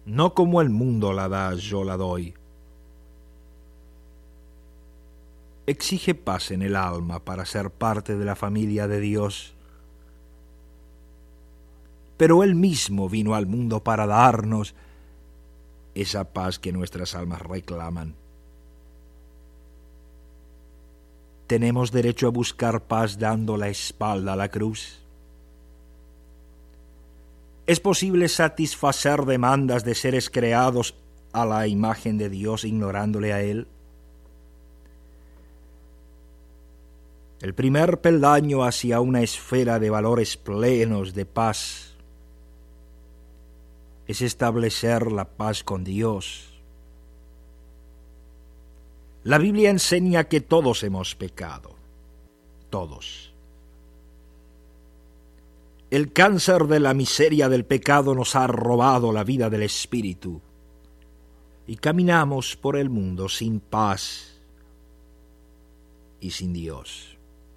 No como el mundo la da, yo la doy. Exige paz en el alma para ser parte de la familia de Dios. Pero Él mismo vino al mundo para darnos esa paz que nuestras almas reclaman. ¿Tenemos derecho a buscar paz dando la espalda a la cruz? ¿Es posible satisfacer demandas de seres creados a la imagen de Dios ignorándole a Él? El primer peldaño hacia una esfera de valores plenos de paz es establecer la paz con Dios. La Biblia enseña que todos hemos pecado, todos. El cáncer de la miseria del pecado nos ha robado la vida del espíritu y caminamos por el mundo sin paz y sin Dios.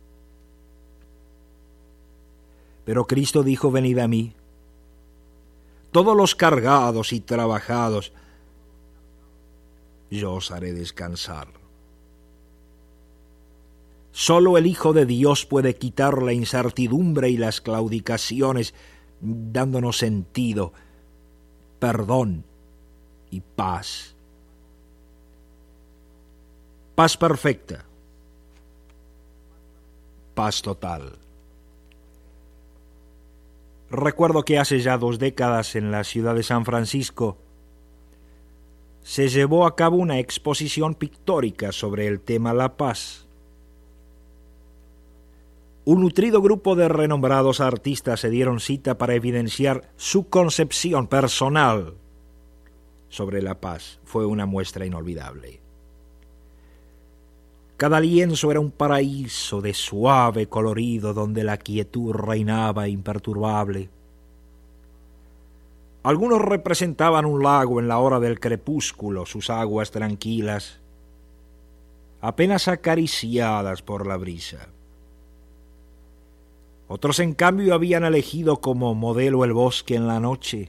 Pero Cristo dijo: venid a mí, todos los cargados y trabajados, yo os haré descansar. Solo el Hijo de Dios puede quitar la incertidumbre y las claudicaciones, dándonos sentido, perdón y paz. Paz perfecta, paz total. Recuerdo que hace ya 2 décadas en la ciudad de San Francisco se llevó a cabo una exposición pictórica sobre el tema la paz. Un nutrido grupo de renombrados artistas se dieron cita para evidenciar su concepción personal sobre la paz. Fue una muestra inolvidable. Cada lienzo era un paraíso de suave colorido donde la quietud reinaba imperturbable. Algunos representaban un lago en la hora del crepúsculo, sus aguas tranquilas, apenas acariciadas por la brisa. Otros, en cambio, habían elegido como modelo el bosque en la noche.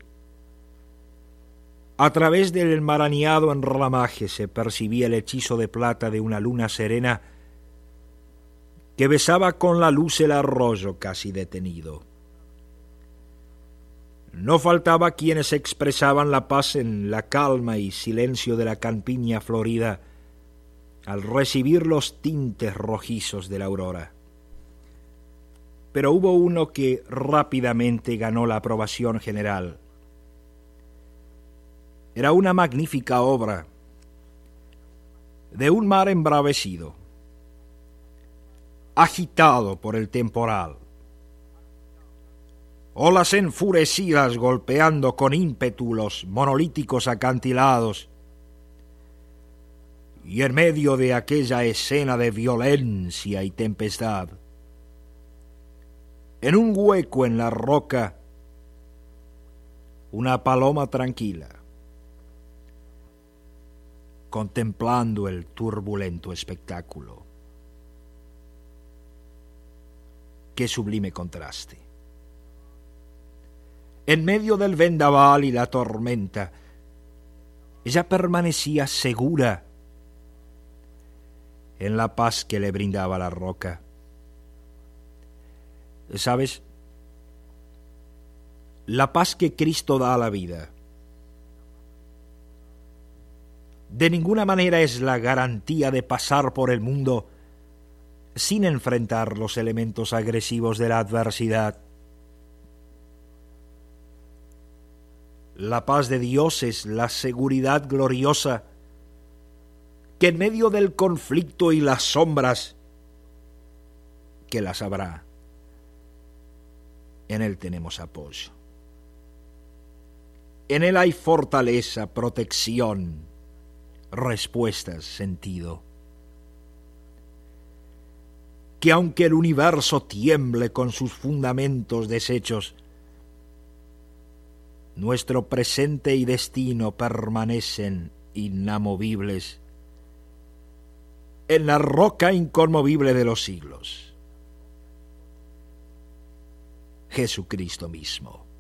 A través del enmarañado enramaje se percibía el hechizo de plata de una luna serena que besaba con la luz el arroyo casi detenido. No faltaba quienes expresaban la paz en la calma y silencio de la campiña florida al recibir los tintes rojizos de la aurora. Pero hubo uno que rápidamente ganó la aprobación general. Era una magnífica obra de un mar embravecido, agitado por el temporal, olas enfurecidas golpeando con ímpetu los monolíticos acantilados, y en medio de aquella escena de violencia y tempestad, en un hueco en la roca, una paloma tranquila, contemplando el turbulento espectáculo. Qué sublime contraste. En medio del vendaval y la tormenta, ella permanecía segura en la paz que le brindaba la roca. ¿Sabes? La paz que Cristo da a la vida de ninguna manera es la garantía de pasar por el mundo sin enfrentar los elementos agresivos de la adversidad. La paz de Dios es la seguridad gloriosa que en medio del conflicto y las sombras, que las habrá, en Él tenemos apoyo. En Él hay fortaleza, protección, respuestas, sentido. Que aunque el universo tiemble con sus fundamentos deshechos, nuestro presente y destino permanecen inamovibles en la roca inconmovible de los siglos, Jesucristo mismo.